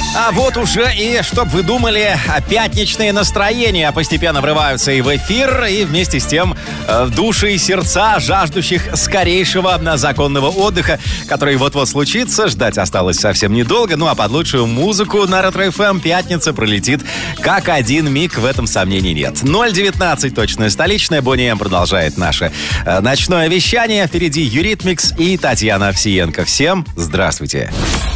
А вот уже и, чтоб вы думали, пятничные настроения постепенно врываются и в эфир, и вместе с тем души и сердца жаждущих скорейшего законного отдыха, который вот-вот случится. Ждать осталось совсем недолго. Ну а под лучшую музыку на Ретро-ФМ пятница пролетит как один миг, в этом сомнений нет. 0:19 точная столичная. Бонни М продолжает наше ночное вещание. Впереди Юритмикс и Татьяна Овсиенко. Всем здравствуйте.